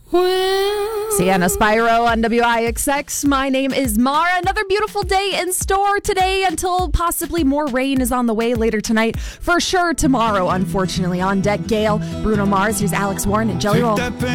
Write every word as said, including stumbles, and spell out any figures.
Sienna Spyro on W I X X. My name is Mara. Another beautiful day in store today until possibly more rain is on the way later tonight. For sure tomorrow, unfortunately. On deck, Gail, Bruno Mars. Here's Alex Warren and Jelly Roll.